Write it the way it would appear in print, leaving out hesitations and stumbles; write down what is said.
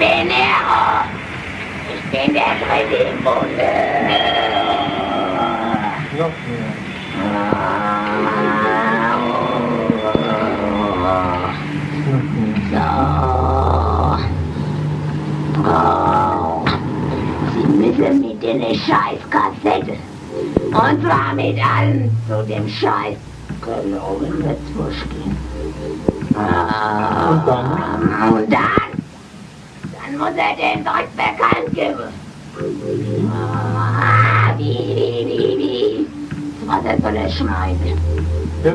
bin Nero. Ich bin der Dritte im Bunde. Noch mehr. Sie müssen mit in eine Scheißkassette. Und zwar mit allen zu dem Scheiß Köln in Würzburg gehen. Und dann? Und dann muss er den Dreck bekannt geben. Wie? Was soll er schneiden?